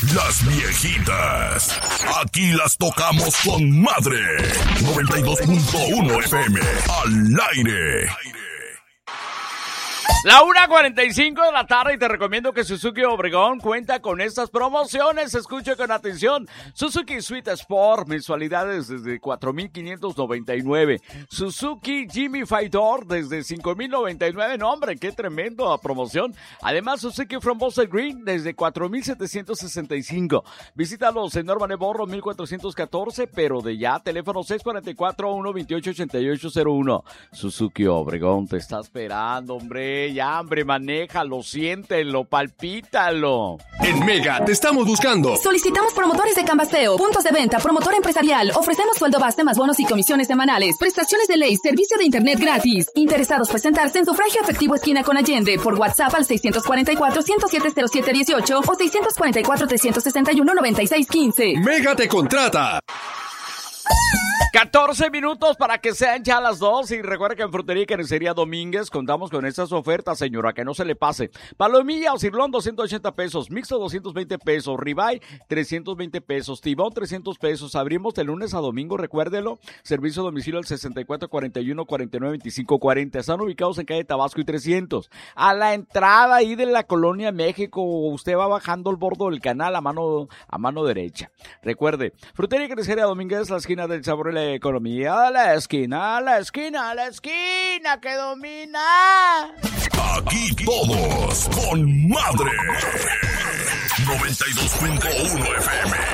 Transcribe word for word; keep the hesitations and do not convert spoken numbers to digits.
las viejitas. Aquí las tocamos con madre. noventa y dos punto uno F M, al aire. La una cuarenta y cinco de la tarde y te recomiendo que Suzuki Obregón cuenta con estas promociones. Escuche con atención. Suzuki Sweet Sport, mensualidades desde cuatro mil quinientos noventa y nueve. Suzuki Jimmy Fighter desde cinco mil noventa y nueve. No, hombre, qué tremendo promoción. Además, Suzuki Frambosa Green desde cuatro mil setecientos sesenta y cinco. Visítalos en Norman Eborro mil cuatrocientos catorce, pero de ya, teléfono seis cuatro cuatro, uno dos ocho, ocho ocho cero uno. Suzuki Obregón te está esperando, hombre. Ya, hombre, manéjalo, siéntelo, palpítalo. En Mega te estamos buscando. Solicitamos promotores de Cambasteo, puntos de venta, promotor empresarial. Ofrecemos sueldo base más bonos y comisiones semanales. Prestaciones de ley, servicio de internet gratis. Interesados presentarse en sufragio efectivo esquina con Allende por WhatsApp al seis cuatro cuatro, uno cero siete, cero siete uno ocho o seis cuatro cuatro, tres seis uno, nueve seis uno cinco. Mega te contrata. catorce minutos para que sean ya las dos. Y recuerda que en Frutería y Carnicería Domínguez contamos con estas ofertas, señora, que no se le pase. Palomilla o cirlón, doscientos ochenta pesos. Mixto, doscientos veinte pesos. Ribeye, trescientos veinte pesos. Tibón, trescientos pesos. Abrimos de lunes a domingo, recuérdelo. Servicio a domicilio al sesenta y cuatro, cuarenta y uno, cuarenta y nueve, veinticinco, cuarenta. Están ubicados en calle Tabasco y trescientos. A la entrada ahí de la Colonia México, usted va bajando el bordo del canal a mano, a mano derecha. Recuerde, Frutería y Carnicería Domínguez, la esquina del sabor y la economía, a la esquina, a la esquina, a la esquina que domina. Aquí todos con madre. noventa y dos punto uno F M.